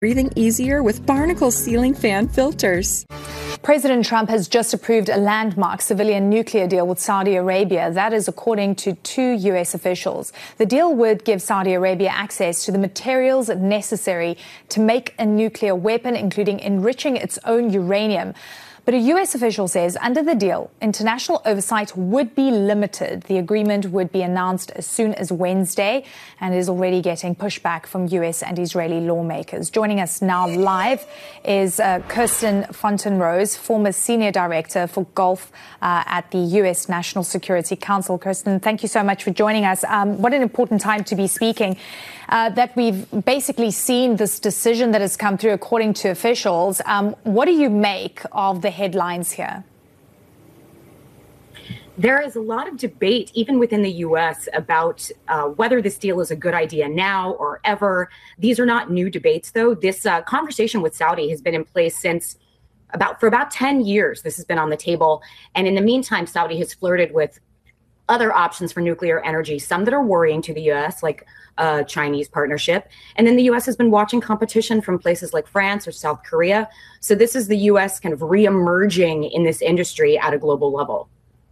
breathing easier with Barnacle ceiling fan filters. President Trump has just approved a landmark civilian nuclear deal with Saudi Arabia. That is according to 2 U.S. officials. The deal would give Saudi Arabia access to the materials necessary to make a nuclear weapon, including enriching its own uranium. But a U.S. official says under the deal, international oversight would be limited. The agreement would be announced as soon as Wednesday and is already getting pushback from U.S. and Israeli lawmakers. Joining us now live is Kirsten Fontenrose, former senior director for Gulf at the U.S. National Security Council. Kirsten, thank you so much for joining us. What an important time to be speaking. That we've basically seen this decision that has come through according to officials. What do you make of the headlines here? There is a lot of debate, even within the U.S., about whether this deal is a good idea now or ever. These are not new debates, though. This conversation with Saudi has been in place for about 10 years. This has been on the table. And in the meantime, Saudi has flirted with other options for nuclear energy, some that are worrying to the U.S., like Chinese partnership. And then the U.S. has been watching competition from places like France or South Korea. So this is the U.S. kind of re-emerging in this industry at a global level.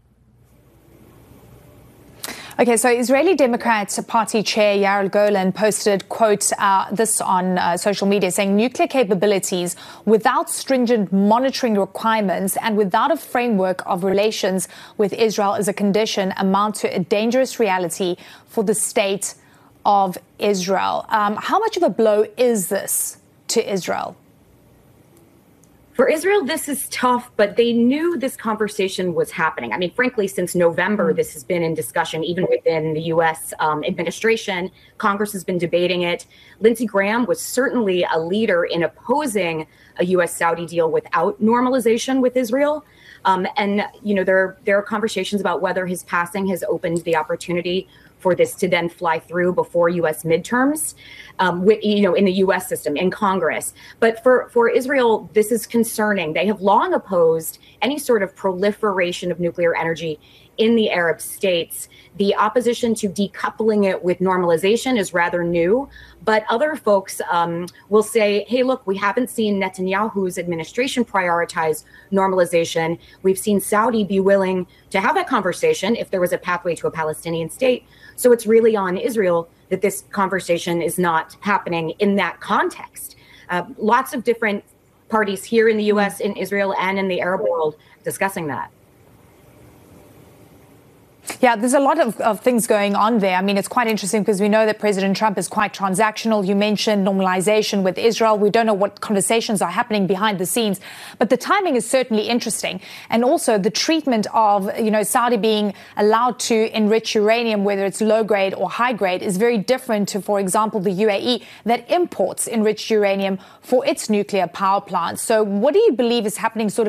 Okay, so Israeli Democrat Party Chair Yair Golan posted, quote, this on social media, saying nuclear capabilities without stringent monitoring requirements and without a framework of relations with Israel as a condition amount to a dangerous reality for the state of Israel. How much of a blow is this to Israel? For Israel, this is tough, but they knew this conversation was happening. I mean, frankly, since November, this has been in discussion, even within the U.S. Administration. Congress has been debating it. Lindsey Graham was certainly a leader in opposing a U.S.-Saudi deal without normalization with Israel. And, you know, there are conversations about whether his passing has opened the opportunity for this to then fly through before U.S. midterms, in the U.S. system, in Congress. But for Israel, this is concerning. They have long opposed any sort of proliferation of nuclear energy in the Arab states. The opposition to decoupling it with normalization is rather new. But other folks will say, hey, look, we haven't seen Netanyahu's administration prioritize normalization. We've seen Saudi be willing to have that conversation if there was a pathway to a Palestinian state. So it's really on Israel that this conversation is not happening in that context. Lots of different parties here in the U.S., in Israel, and in the Arab world discussing that. Yeah, there's a lot of things going on there. I mean, it's quite interesting because we know that President Trump is quite transactional. You mentioned normalization with Israel. We don't know what conversations are happening behind the scenes, but the timing is certainly interesting. And also the treatment of, Saudi being allowed to enrich uranium, whether it's low grade or high grade, is very different to, for example, the UAE that imports enriched uranium for its nuclear power plants. So what do you believe is happening sort of